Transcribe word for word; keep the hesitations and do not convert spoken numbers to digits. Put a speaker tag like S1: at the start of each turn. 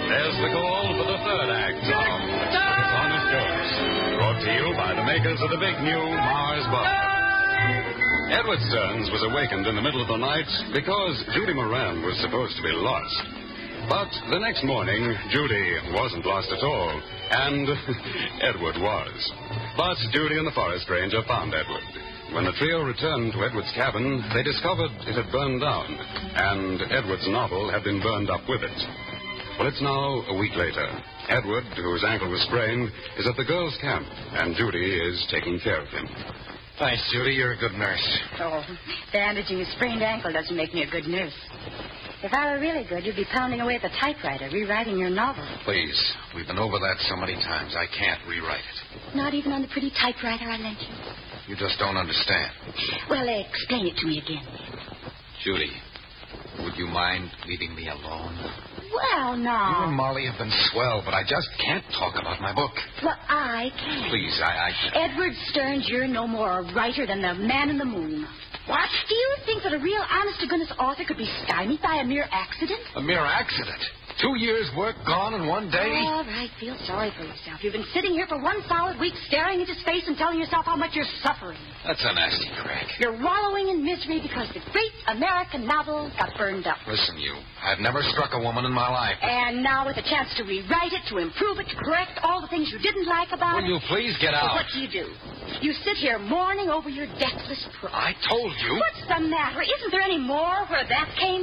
S1: There's the call for the third act of Dishonest Jones, brought to you by the makers of the big new Mars bar. Edward Stearns was awakened in the middle of the night because Judy Moran was supposed to be lost. But the next morning, Judy wasn't lost at all, and Edward was. But Judy and the forest ranger found Edward. When the trio returned to Edward's cabin, they discovered it had burned down, and Edward's novel had been burned up with it. Well, it's now a week later. Edward, whose ankle was sprained, is at the girls' camp, and Judy is taking care of him.
S2: Thanks, Judy. You're a good nurse.
S3: Oh, bandaging a sprained ankle doesn't make me a good nurse. If I were really good, you'd be pounding away at the typewriter, rewriting your novel.
S2: Please. We've been over that so many times, I can't rewrite it.
S3: Not even on the pretty typewriter I lent you?
S2: You just don't understand.
S3: Well, explain it to me again.
S2: Judy, would you mind leaving me alone?
S3: Well, no.
S2: You and Molly have been swell, but I just can't talk about my book.
S3: Well, I can.
S2: Please, I... I...
S3: Edward Stearns, you're no more a writer than the man in the moon. What? Do you think that a real honest-to-goodness author could be stymied by a mere accident?
S2: A mere accident? Two years' work gone in one day?
S3: All right, feel sorry for yourself. You've been sitting here for one solid week staring into space and telling yourself how much you're suffering.
S2: That's a nasty crack.
S3: You're wallowing in misery because the great American novel got burned up.
S2: Listen, you. I've never struck a woman in my life.
S3: And now with a chance to rewrite it, to improve it, to correct all the things you didn't like about
S2: Will
S3: it...
S2: you please get out?
S3: Well, what do you do? You sit here mourning over your deathless prose.
S2: I told you.
S3: What's the matter? Isn't there any more where that came